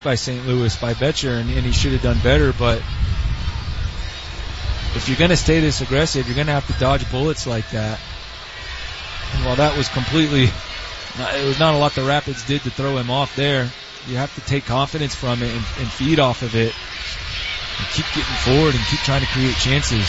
by St. Louis, by Betcher, and he should have done better. But if you're going to stay this aggressive, you're going to have to dodge bullets like that. And while that was it was not a lot the Rapids did to throw him off there. You have to take confidence from it and feed off of it and keep getting forward and keep trying to create chances.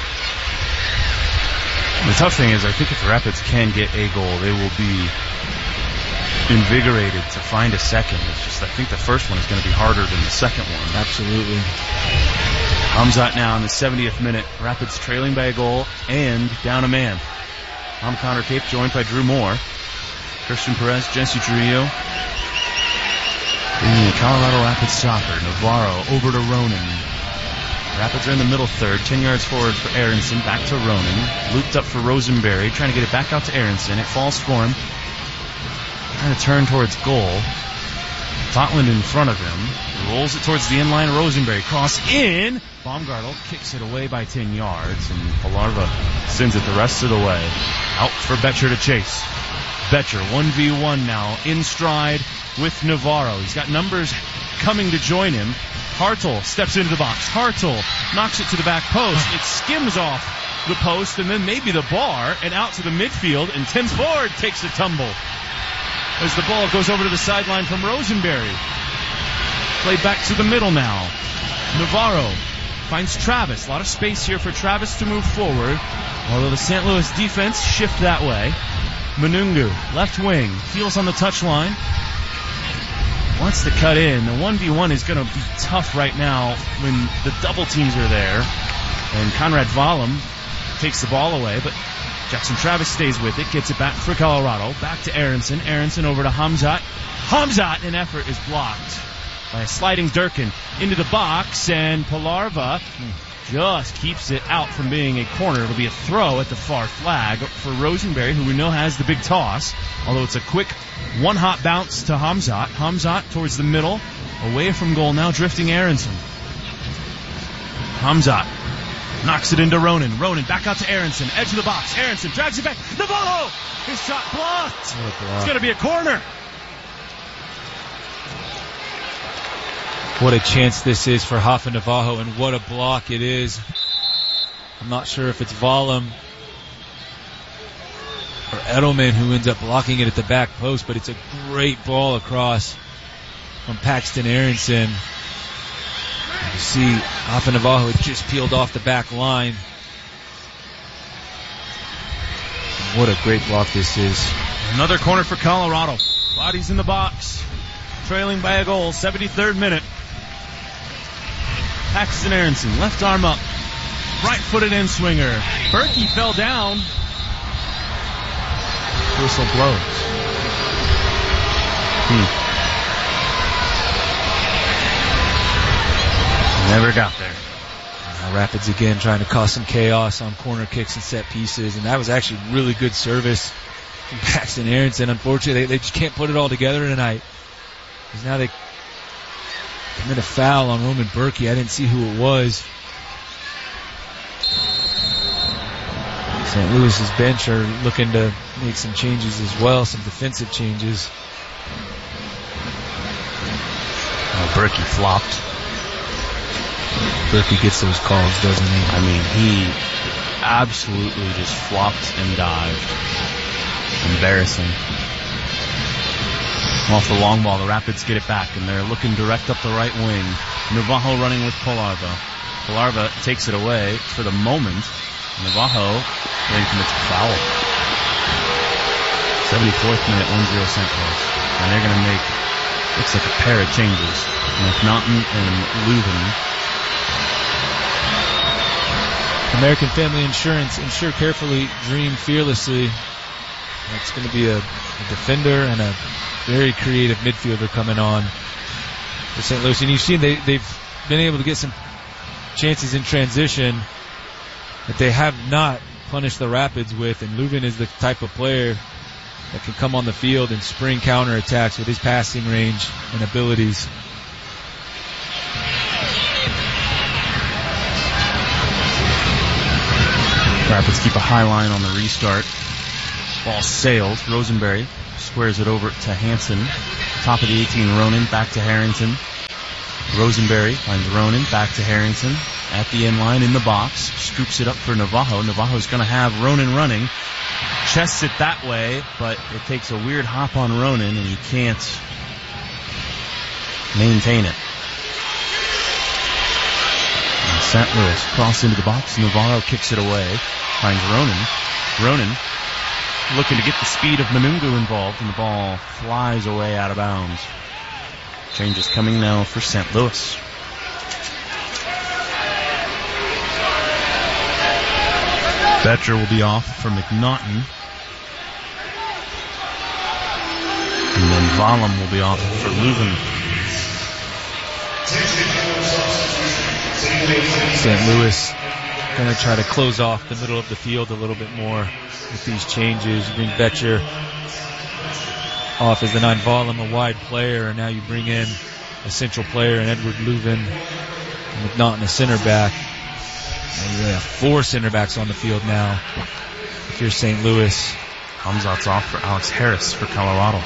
The tough thing is, I think if the Rapids can get a goal, they will be invigorated to find a second. It's just, I think the first one is going to be harder than the second one. Absolutely. Hamzat now in the 70th minute. Rapids trailing by a goal and down a man. I'm Connor Cape, joined by Drew Moore, Christian Perez, Jesse Trujillo. In Colorado Rapids soccer, Navarro over to Ronan. Rapids are in the middle third, 10 yards forward for Aronson, back to Ronan. Looped up for Rosenberry, trying to get it back out to Aronson. It falls for him. Trying to turn towards goal. Totland in front of him. Rolls it towards the inline. Rosenberry cross in. Baumgartel kicks it away by 10 yards. And Palarva sends it the rest of the way. Out for Betcher to chase. Betcher 1v1 now in stride with Navarro. He's got numbers coming to join him. Hartel steps into the box. Hartel knocks it to the back post. It skims off the post and then maybe the bar and out to the midfield. And Tim Ford takes a tumble as the ball goes over to the sideline from Rosenberry. Played back to the middle now. Navarro finds Travis. A lot of space here for Travis to move forward. Although the St. Louis defense shift that way. Manungu, left wing, feels on the touchline. Wants to cut in. The 1v1 is going to be tough right now when the double teams are there. And Conrad Valem takes the ball away, but Jackson Travis stays with it, gets it back for Colorado. Back to Aronson. Aronson over to Hamzat. Hamzat, an effort, is blocked by a sliding Durkin into the box, and Palarva just keeps it out from being a corner. It'll be a throw at the far flag for Rosenberry, who we know has the big toss, although it's a quick one-hop bounce to Hamzat. Hamzat towards the middle, away from goal now, drifting Aronson. Hamzat knocks it into Ronan. Ronan back out to Aronson, edge of the box. Aronson drags it back. Navarro! His shot blocked. It's going to be a corner. What a chance this is for Rafa Navarro, and what a block it is. I'm not sure if it's Valem or Edelman who ends up blocking it at the back post, but it's a great ball across from Paxton Aronson. You see Rafa Navarro had just peeled off the back line. And what a great block this is. Another corner for Colorado. Bodies in the box. Trailing by a goal, 73rd minute. Paxton Aronson, left arm up. Right-footed in-swinger. Berkey fell down. Whistle blows. Never got there. Rapids again trying to cause some chaos on corner kicks and set pieces, and that was actually really good service from Paxton Aronson. Unfortunately, they just can't put it all together tonight. Because now they commit a foul on Roman Berkey. I didn't see who it was. St. Louis's bench are looking to make some changes as well, some defensive changes. Berkey flopped. Berkey gets those calls, doesn't he? I mean, he absolutely just flopped and dived. Embarrassing. Off the long ball, the Rapids get it back, and they're looking direct up the right wing. Navarro running with Palarva. Palarva takes it away for the moment. Navarro then commits a foul. 74th minute, 1-0 St. Louis. And they're going to make, looks like a pair of changes. McNaughton and Leuven. American Family Insurance. Insure carefully, dream fearlessly. That's going to be a defender and a very creative midfielder coming on for St. Louis. And you've seen they've been able to get some chances in transition that they have not punished the Rapids with. And Leuven is the type of player that can come on the field and spring counterattacks with his passing range and abilities. Rapids keep a high line on the restart. Ball sailed. Rosenberry squares it over to Hansen. Top of the 18, Ronan back to Harrington. Rosenberry finds Ronan, back to Harrington. At the end line in the box, scoops it up for Navajo. Navajo's going to have Ronan running. Chests it that way, but it takes a weird hop on Ronan, and he can't maintain it. And St. Louis cross into the box. Navarro kicks it away. Finds Ronan. Ronan looking to get the speed of Manungu involved, and the ball flies away out of bounds. Changes coming now for St. Louis. Betcher will be off for McNaughton. And then Vollum will be off for Leuven. St. Louis going to try to close off the middle of the field a little bit more with these changes. You bring Betcher off as the 9, Vollum, a wide player, and now you bring in a central player in Edward Leuven, and McNaughton, a center back. And you really have 4 center backs on the field now. If you're St. Louis. Hamzat's off for Alex Harris for Colorado.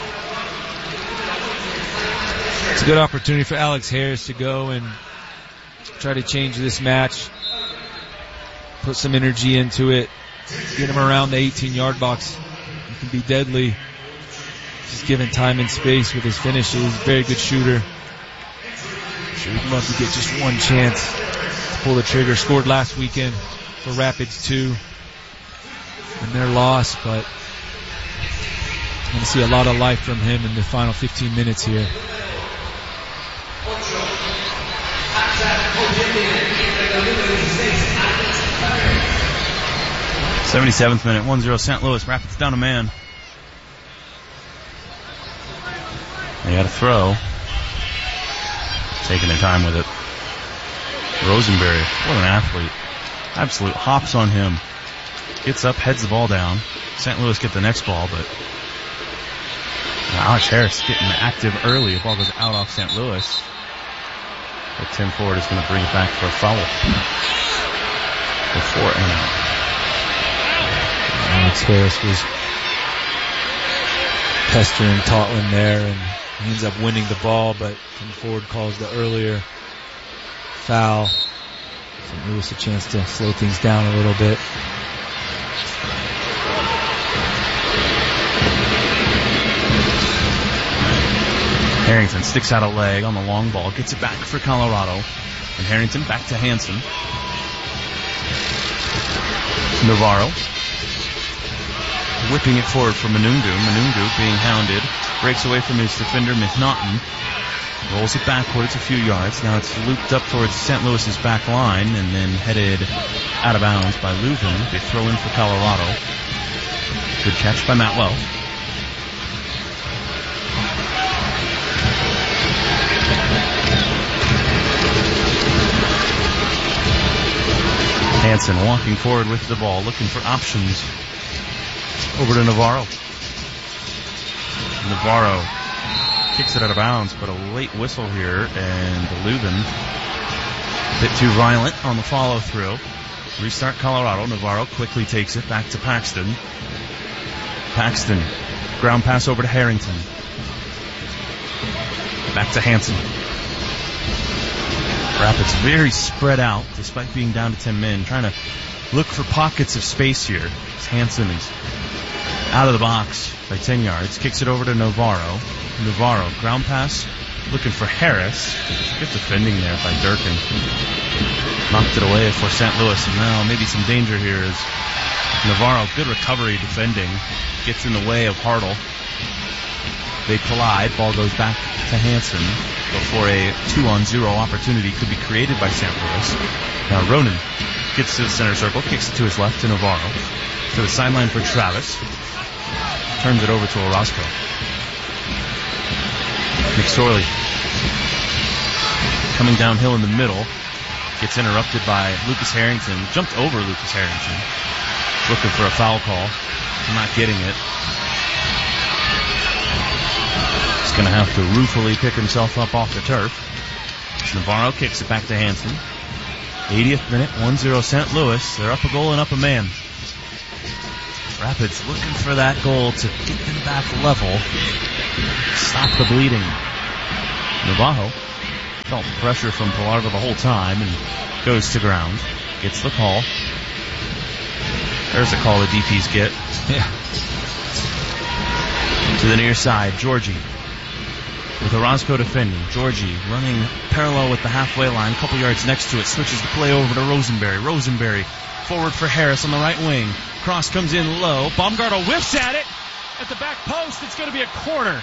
It's a good opportunity for Alex Harris to go and try to change this match, put some energy into it, get him around the 18-yard box. He can be deadly just given time and space with his finishes. Very good shooter. Sure would love to get just one chance to pull the trigger. Scored last weekend for Rapids 2 in their loss, but I'm going to see a lot of life from him in the final 15 minutes here. 77th minute, 1-0 St. Louis. Rapids down a man. They got a throw. Taking their time with it. Rosenberry, what an athlete. Absolute hops on him. Gets up, heads the ball down. St. Louis get the next ball, but Alex Harris getting active early. The ball goes out off St. Louis. But Tim Ford is going to bring it back for a foul. Before and out. Alex Harris was pestering Totland there, and he ends up winning the ball, but Tim Ford calls the earlier foul. St. Louis a chance to slow things down a little bit. Harrington sticks out a leg on the long ball, gets it back for Colorado, and Harrington back to Hansen. Navarro whipping it forward for Manungu. Manungu being hounded, breaks away from his defender McNaughton, rolls it backwards a few yards. Now it's looped up towards St. Louis's back line and then headed out of bounds by Leuven. They throw in for Colorado. Good catch by Matt Wells. Hansen walking forward with the ball, looking for options. Over to Navarro. Navarro kicks it out of bounds, but a late whistle here, and Leuven a bit too violent on the follow-through. Restart Colorado. Navarro quickly takes it back to Paxton. Paxton, ground pass over to Harrington. Back to Hansen. Rapids very spread out despite being down to 10 men, trying to look for pockets of space here. Hansen is out of the box by 10 yards, kicks it over to Navarro. Navarro, ground pass, looking for Harris. Good defending there by Durkin. Knocked it away for St. Louis, and now maybe some danger here is Navarro. Good recovery defending, gets in the way of Hartle. They collide, ball goes back to Hansen before a 2-on-0 opportunity could be created by St. Louis. Now Ronan gets to the center circle, kicks it to his left to Navarro. To the sideline for Travis. Turns it over to Orozco. McSorley coming downhill in the middle. Gets interrupted by Lucas Harrington. Jumped over Lucas Harrington. Looking for a foul call. Not getting it. He's going to have to ruefully pick himself up off the turf. Navarro kicks it back to Hansen. 80th minute, 1-0 St. Louis. They're up a goal and up a man. Rapids looking for that goal to get them back level. Stop the bleeding. Navajo felt pressure from Pilardo the whole time and goes to ground. Gets the call. There's a call the DPs get. Yeah. To the near side, Georgie. With Orozco defending. Georgie running parallel with the halfway line. A couple yards next to it. Switches the play over to Rosenberry. Rosenberry forward for Harris on the right wing. Cross comes in low. Baumgartel whiffs at it. At the back post, it's going to be a corner.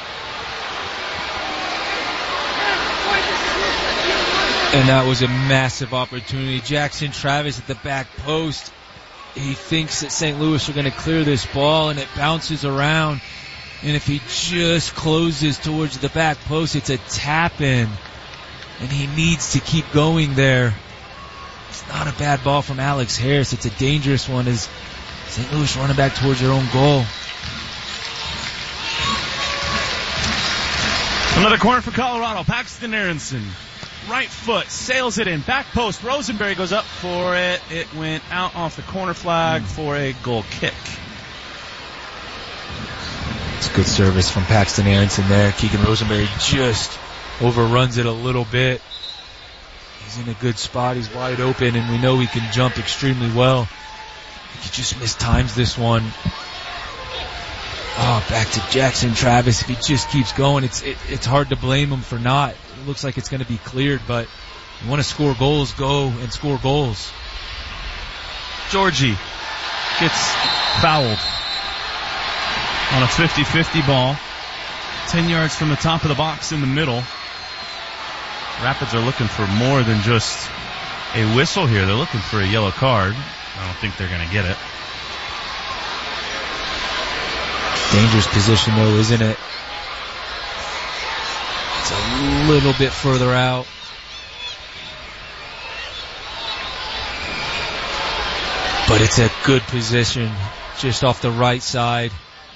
And that was a massive opportunity. Jackson Travis at the back post. He thinks that St. Louis are going to clear this ball, and it bounces around. And if he just closes towards the back post, it's a tap in. And he needs to keep going there. It's not a bad ball from Alex Harris. It's a dangerous one as St. Louis running back towards their own goal. Another corner for Colorado. Paxton Aronson. Right foot, sails it in. Back post, Rosenberry goes up for it. It went out off the corner flag for a goal kick. It's good service from Paxton Aronson there. Keegan Rosenberry just overruns it a little bit. He's in a good spot. He's wide open, and we know he can jump extremely well. He just mistimes this one. Oh, back to Jackson Travis. If he just keeps going, it's hard to blame him for not. It looks like it's going to be cleared, but you want to score goals, go and score goals. Georgie gets fouled on a 50-50 ball. 10 yards from the top of the box in the middle. Rapids are looking for more than just a whistle here. They're looking for a yellow card. I don't think they're going to get it. Dangerous position, though, isn't it? It's a little bit further out. But it's a good position, just off the right side.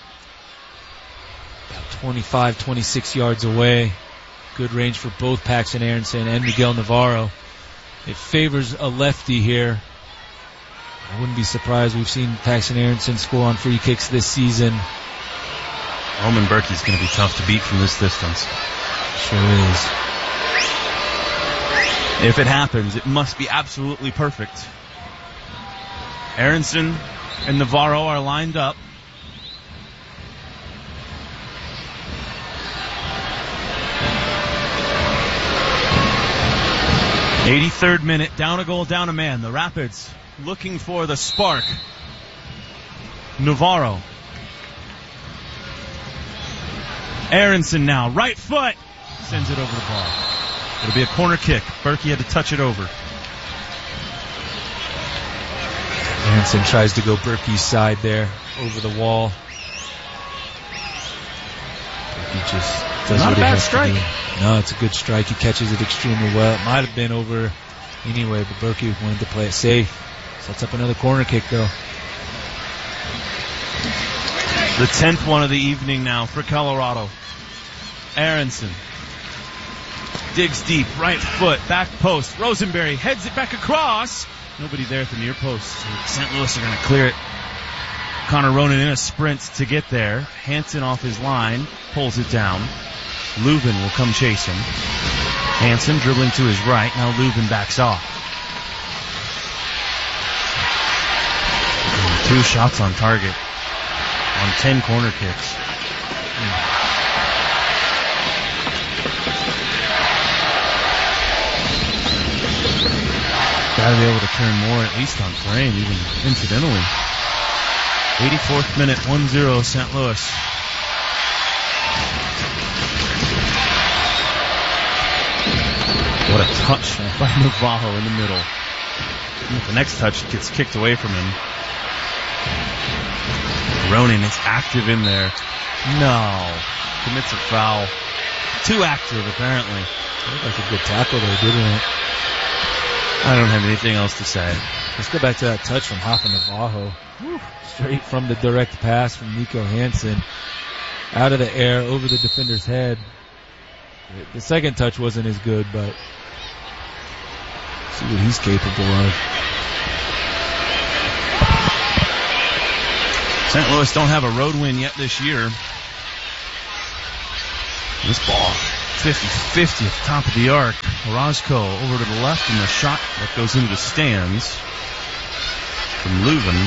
About 25, 26 yards away. Good range for both Paxton Aronson and Miguel Navarro. It favors a lefty here. I wouldn't be surprised. We've seen Paxton Aronson score on free kicks this season. Roman Berkey's going to be tough to beat from this distance. Sure is. If it happens, it must be absolutely perfect. Aronson and Navarro are lined up. '83rd minute, down a goal, down a man. The Rapids looking for the spark. Navarro. Aronson now, right foot, sends it over the bar. It'll be a corner kick. Berkey had to touch it over. Aronson tries to go Berkey's side there, over the wall. Berkey just does not what a he bad has strike. to do. No, it's a good strike. He catches it extremely well. It might have been over anyway, but Berkey wanted to play it safe. Sets up another corner kick, though. The 10th one of the evening now for Colorado. Aronson digs deep, right foot, back post. Rosenberry heads it back across. Nobody there at the near post. St. Louis are going to clear it. Connor Ronan in a sprint to get there. Hansen off his line, pulls it down. Lubin will come chase him. Hansen dribbling to his right. Now Lubin backs off. And 2 shots on target on 10 corner kicks. Gotta be able to turn more, at least on frame, even incidentally. 84th minute, 1-0 St. Louis. What a touch by Navarro in the middle. And the next touch gets kicked away from him. Ronan is active in there. No. Commits a foul. Too active, apparently. Looked like a good tackle there, didn't it? I don't have anything else to say. Let's go back to that touch from Rafa Navarro. Straight from the direct pass from Nico Hansen. Out of the air, over the defender's head. The second touch wasn't as good, but see what he's capable of. St. Louis don't have a road win yet this year. This ball, 50-50 at the top of the arc. Orozco over to the left, and the shot that goes into the stands from Leuven.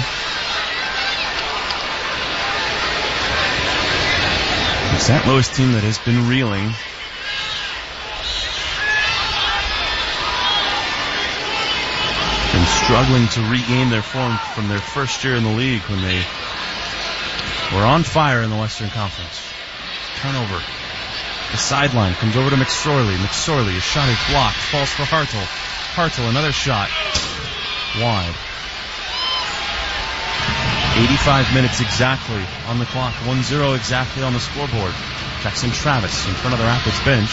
The St. Louis team that has been reeling. Been struggling to regain their form from their first year in the league when they were on fire in the Western Conference. Turnover. The sideline comes over to McSorley. McSorley, his shot is blocked. Falls for Hartle. Hartle, another shot. Wide. 85 minutes exactly on the clock. 1-0 exactly on the scoreboard. Jackson Travis in front of the Rapids bench.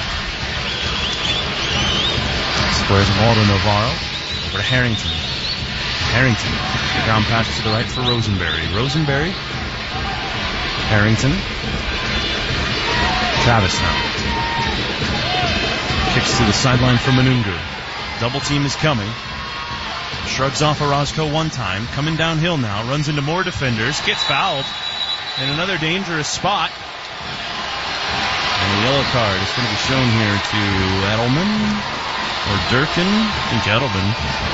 Squares the ball to Navarro. Over to Harrington. Harrington. The ground pass to the right for Rosenberry. Rosenberry. Harrington. Travis now. Kicks to the sideline for Manungu. Double team is coming. Shrugs off Orozco one time. Coming downhill now. Runs into more defenders. Gets fouled in another dangerous spot. And a yellow card is going to be shown here to Edelman or Durkin. I think Edelman.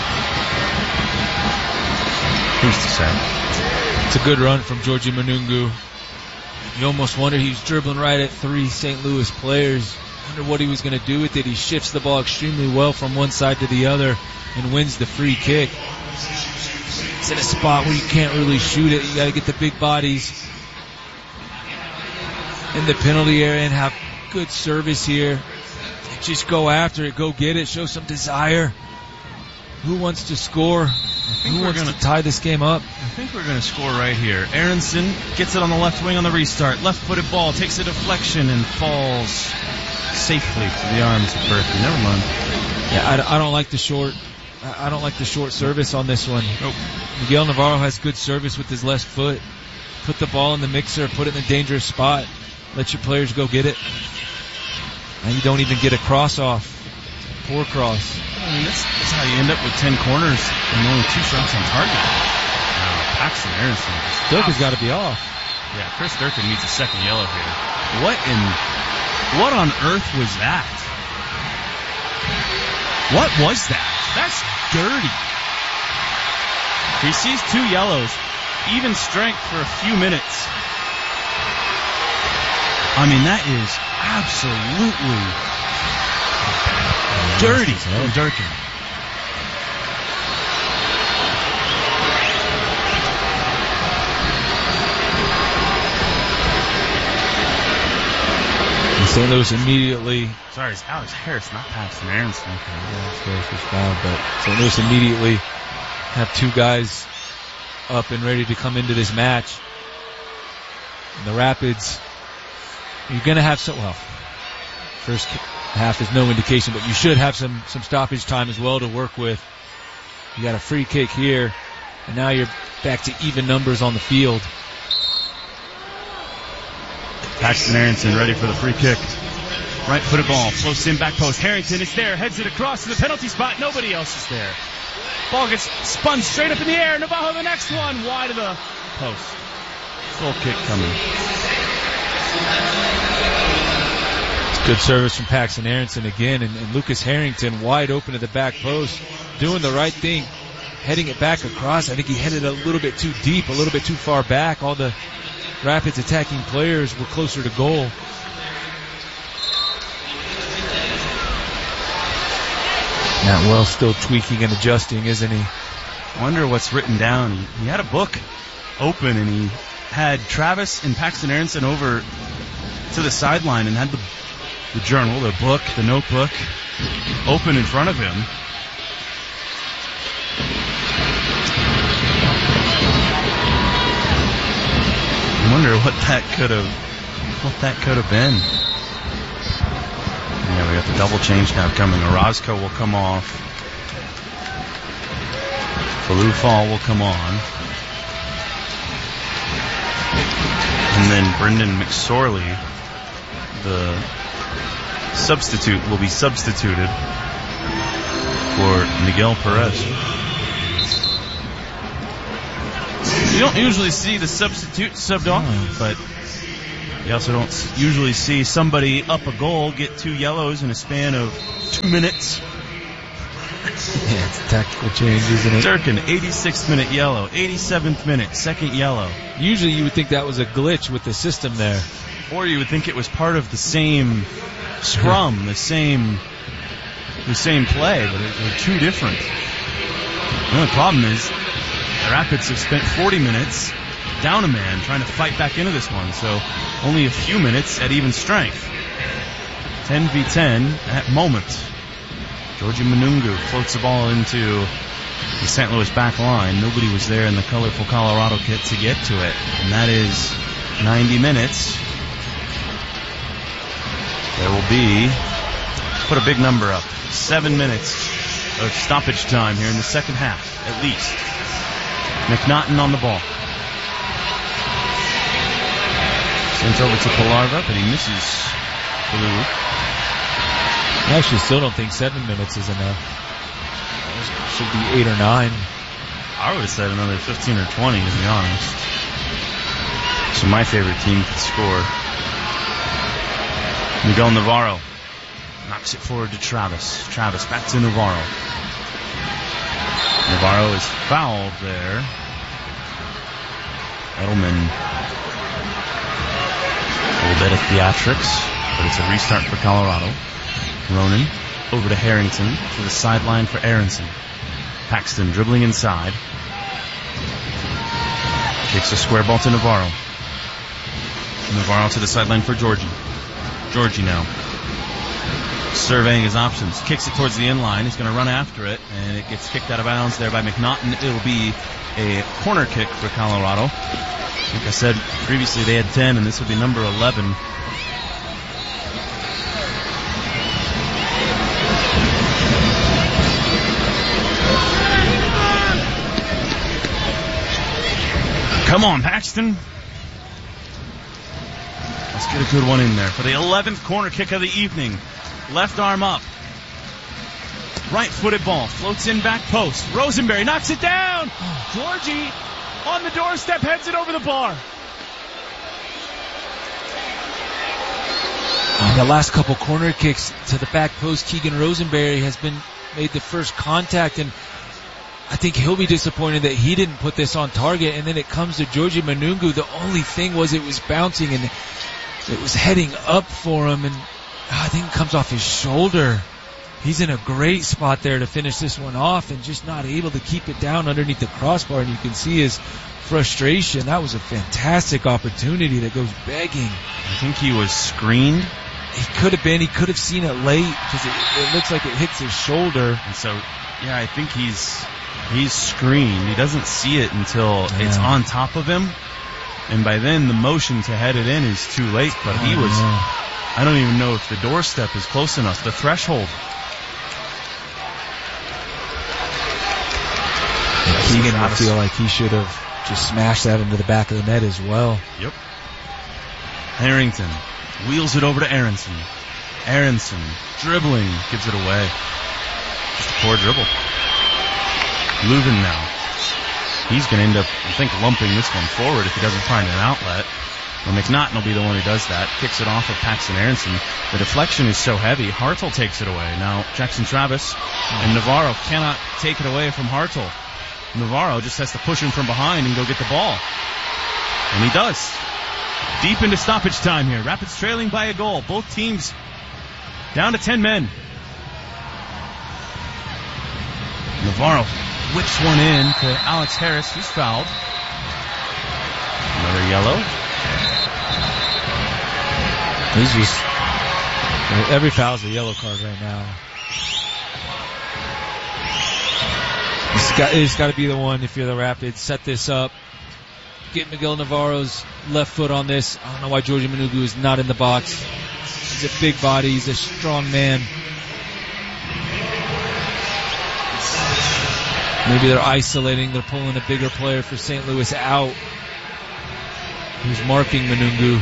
Who's to say? It's a good run from Georgie Manungu. You almost wonder he was dribbling right at 3 St. Louis players. Wonder what he was going to do with it. He shifts the ball extremely well from one side to the other and wins the free kick. It's in a spot where you can't really shoot it. You got to get the big bodies in the penalty area and have good service here. Just go after it. Go get it. Show some desire. Who wants to score? Who wants to tie this game up? I think we're going to score right here. Aronson gets it on the left wing on the restart. Left-footed ball, takes a deflection and falls safely to the arms of Berkey. Never mind. Yeah, I don't like the short. I don't like the short service on this one. Nope. Miguel Navarro has good service with his left foot. Put the ball in the mixer. Put it in a dangerous spot. Let your players go get it. And you don't even get a cross off. Poor cross. I mean, that's how you end up with 10 corners and only 2 shots on target. Paxton Aronson. Durkin's got to be off. Yeah, Chris Durkin needs a second yellow here. What on earth was that? What was that? That's dirty. He sees 2 yellows, even strength for a few minutes. I mean, that is absolutely dirty from Durkin. St. Louis immediately. Sorry, it's Alex Harris, not Paxton Aronson. Okay, Alex Harris was fouled, but St. Louis immediately have 2 guys up and ready to come into this match. And the Rapids, you're going to have some. Well, first half is no indication, but you should have some stoppage time as well to work with. You got a free kick here, and now you're back to even numbers on the field. Paxton Aronson ready for the free kick. Right-footed ball, floats in back post. Harrington is there, heads it across to the penalty spot. Nobody else is there. Ball gets spun straight up in the air. Navajo the next one, wide of the post. Goal kick coming. It's good service from Paxton Aronson again, and Lucas Harrington wide open at the back post, doing the right thing, heading it back across. I think he headed a little bit too deep, a little bit too far back. All the Rapids attacking players were closer to goal. Matt Wells still tweaking and adjusting, isn't he? Wonder what's written down. He had a book open, and he had Travis and Paxton Aronson over to the sideline and had the journal, the book, the notebook open in front of him. I wonder what that could have been. Yeah, we got the double change now coming. Orozco will come off. Falou Fall will come on. And then Brendan McSorley, the substitute, will be substituted for Miguel Perez. You don't usually see the substitute subbed off, but You also don't usually see somebody up a goal get 2 yellows in a span of 2 minutes. Yeah, it's a tactical change, isn't it? Durkin, 86th minute yellow, 87th minute, second yellow. Usually you would think that was a glitch with the system there. Or you would think it was part of the same scrum, the same play, but they're 2 different. The only problem is the Rapids have spent 40 minutes down a man trying to fight back into this one, so only a few minutes at even strength. 10v10 at moment. Georgie Manungu floats the ball into the St. Louis back line. Nobody was there in the colorful Colorado kit to get to it, and that is 90 minutes. There will be, put a big number up, 7 minutes of stoppage time here in the second half, at least. McNaughton on the ball. Sent over to Pilarva, but he misses Blue. I actually still don't think 7 minutes is enough. It should be 8 or 9. I would have said another 15 or 20, to be honest. So my favorite team could score. Miguel Navarro knocks it forward to Travis. Travis back to Navarro. Navarro is fouled there. Edelman, a little bit of theatrics, but it's a restart for Colorado. Ronan over to Harrington to the sideline for Aronson. Paxton dribbling inside. Kicks a square ball to Navarro. Navarro to the sideline for Georgie. Georgie now surveying his options. Kicks it towards the end line. He's going to run after it, and it gets kicked out of bounds there by McNaughton. It'll be a corner kick for Colorado. Like I said previously, they had 10, and this will be number 11. Come on, Paxton. Let's get a good one in there for the 11th corner kick of the evening. Left arm up. Right-footed ball. Floats in back post. Rosenberry knocks it down. Georgie on the doorstep, heads it over the bar. The last couple corner kicks to the back post, Keegan Rosenberry has made the first contact, and I think he'll be disappointed that he didn't put this on target. And then it comes to Georgie Manungu. The only thing was it was bouncing and it was heading up for him, and I think it comes off his shoulder. He's in a great spot there to finish this one off and just not able to keep it down underneath the crossbar, and you can see his frustration. That was a fantastic opportunity that goes begging. I think he was screened. He could have been. He could have seen it late because it looks like it hits his shoulder. And so, yeah, I think he's screened. He doesn't see it until it's on top of him. And by then, the motion to head it in is too late. But he was, I don't even know if the doorstep is close enough. The threshold. Keegan would feel like he should have just smashed that into the back of the net as well. Yep. Harrington wheels it over to Aronson. Aronson dribbling, gives it away. Just a poor dribble. Leuven now. He's going to end up, I think, lumping this one forward if he doesn't find an outlet. Well, McNaughton will be the one who does that. Kicks it off of Paxton Aronson. The deflection is so heavy, Hartle takes it away. Now, Jackson Travis and Navarro cannot take it away from Hartle. Navarro just has to push him from behind and go get the ball. And he does. Deep into stoppage time here. Rapids trailing by a goal. Both teams down to 10 men. Navarro whips one in to Alex Harris, who's fouled. Another yellow. He's just, every foul's a yellow card right now. It's got to be the one if you're the Rapids. Set this up. Get Miguel Navarro's left foot on this. I don't know why Georgie Manungu is not in the box. He's a big body. He's a strong man. Maybe they're isolating. They're pulling a bigger player for St. Louis out. Who's marking Manungu.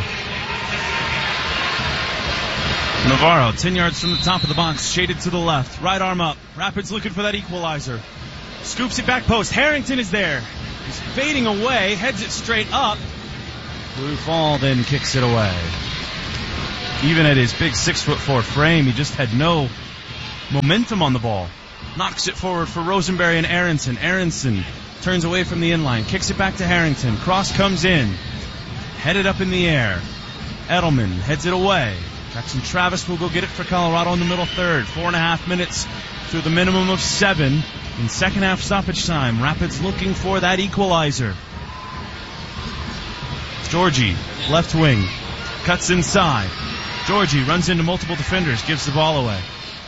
Navarro, 10 yards from the top of the box, shaded to the left. Right arm up. Rapids looking for that equalizer. Scoops it back post. Harrington is there. He's fading away, heads it straight up. Blue Fall then kicks it away. Even at his big 6'4" frame, he just had no momentum on the ball. Knocks it forward for Rosenberry and Aronson. Aronson turns away from the inline, kicks it back to Harrington. Cross comes in, headed up in the air. Edelman heads it away. Jackson Travis will go get it for Colorado in the middle third. 4.5 minutes through the minimum of 7 in second half stoppage time. Rapids looking for that equalizer. Georgie, left wing, cuts inside. Georgie runs into multiple defenders, gives the ball away.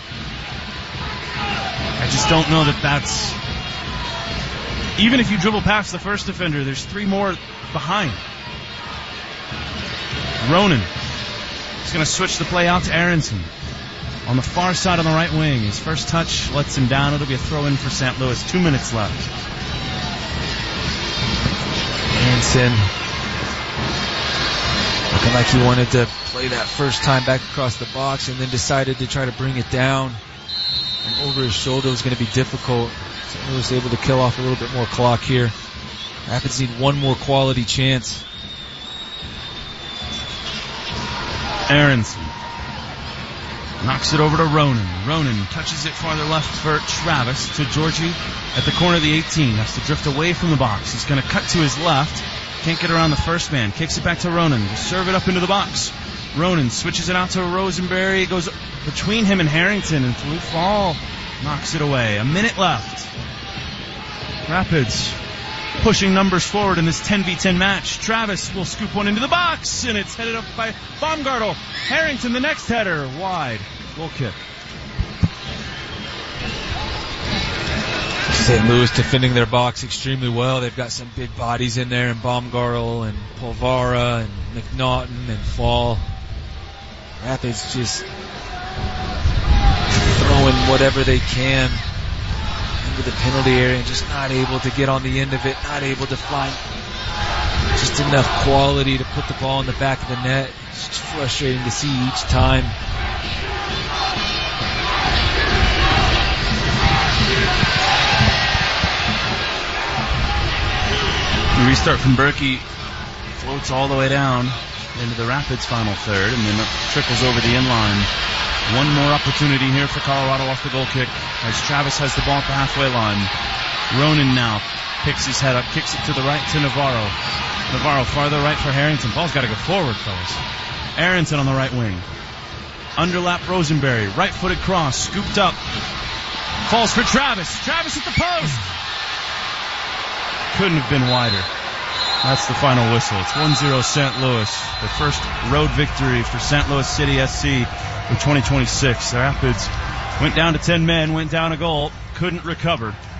I just don't know that that's... Even if you dribble past the first defender, there's 3 more behind. Ronan is going to switch the play out to Aronson. On the far side on the right wing. His first touch lets him down. It'll be a throw-in for St. Louis. 2 minutes left. Aronson looking like he wanted to play that first time back across the box and then decided to try to bring it down. And over his shoulder was going to be difficult. St. Louis able to kill off a little bit more clock here. Rapids need one more quality chance. Aronson knocks it over to Ronan. Ronan touches it farther left for Travis to Georgie at the corner of the 18. Has to drift away from the box. He's going to cut to his left. Can't get around the first man. Kicks it back to Ronan. To serve it up into the box. Ronan switches it out to Rosenberry. It goes between him and Harrington, and Blue Fall knocks it away. A minute left. Rapids pushing numbers forward in this 10v10 match. Travis will scoop one into the box, and it's headed up by Baumgartel. Harrington, the next header, wide. Goal kick. St. Louis defending their box extremely well. They've got some big bodies in there, and Baumgartel and Polvara and McNaughton and Fall. Rapids just throwing whatever they can into the penalty area and just not able to get on the end of it, not able to find just enough quality to put the ball in the back of the net. It's just frustrating to see each time. The restart from Berkey floats all the way down into the Rapids final third, and then trickles over the inline. One more opportunity here for Colorado off the goal kick as Travis has the ball at the halfway line. Ronan now picks his head up, kicks it to the right to Navarro. Navarro farther right for Harrington. Ball's got to go forward, fellas. Aronson on the right wing. Underlap Rosenberry. Right-footed cross. Scooped up. Falls for Travis. Travis at the post. Couldn't have been wider. That's the final whistle. It's 1-0 St. Louis. The first road victory for St. Louis City SC in 2026. The Rapids went down to 10 men, went down a goal, couldn't recover.